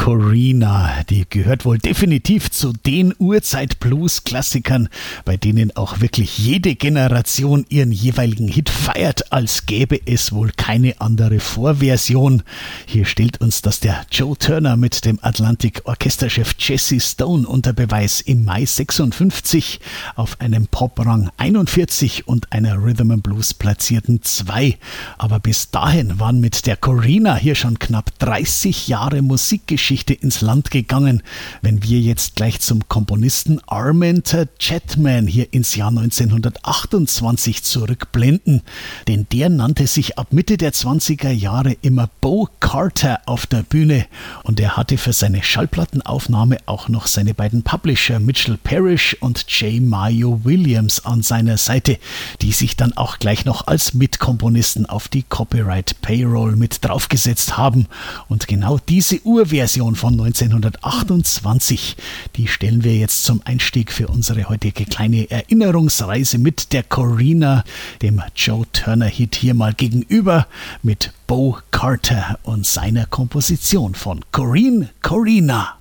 Corrina, die gehört wohl definitiv zu den Urzeit-Blues-Klassikern, bei denen auch wirklich jede Generation ihren jeweiligen Hit feiert, als gäbe es wohl keine andere Vorversion. Hier stellt uns das der Joe Turner mit dem Atlantic-Orchesterchef Jesse Stone unter Beweis im Mai 56 auf einem Pop-Rang 41 und einer Rhythm and Blues platzierten 2. Aber bis dahin waren mit der Corrina hier schon knapp 30 Jahre Musikgeschichte ins Land gegangen. Wenn wir jetzt gleich zum Komponisten Armenter Chatman hier ins Jahr 1928 zurückblenden, denn der nannte sich ab Mitte der 20er Jahre immer Bo Carter auf der Bühne und er hatte für seine Schallplattenaufnahme auch noch seine beiden Publisher Mitchell Parrish und J. Mayo Williams an seiner Seite, die sich dann auch gleich noch als Mitkomponisten auf die Copyright Payroll mit draufgesetzt haben. Und genau diese Urversion von 1928, die stellen wir jetzt zum Einstieg für unsere heutige kleine Erinnerungsreise mit der Corrina, dem Joe Turner Hit, hier mal gegenüber mit Bo Carter und seiner Komposition von Corrina.